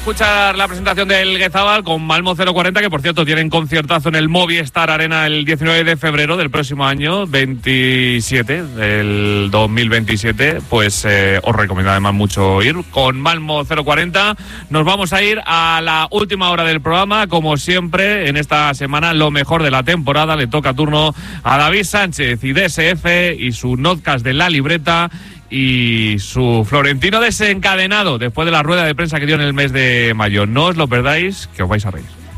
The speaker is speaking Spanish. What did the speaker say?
Escuchar la presentación del Guezabal con Malmo 040, que por cierto tienen conciertazo en el Movistar Arena el 19 de febrero del próximo año, 27 del 2027. Pues os recomiendo además mucho ir con Malmo 040. Nos vamos a ir a la última hora del programa. Como siempre, en esta semana, lo mejor de la temporada. Le toca turno a David Sánchez y DSF y su notcast de La Libreta y su Florentino desencadenado después de la rueda de prensa que dio en el mes de mayo. No os lo perdáis, que os vais a reír.